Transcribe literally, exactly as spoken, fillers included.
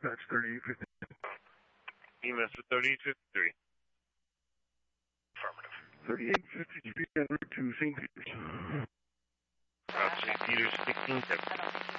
dispatch thirty-eight fifty. E M S for thirty-eight fifty-three. Affirmative. thirty-eight fifty-three en route to Saint Peter's. Route Saint Peter's, sixteen seventy.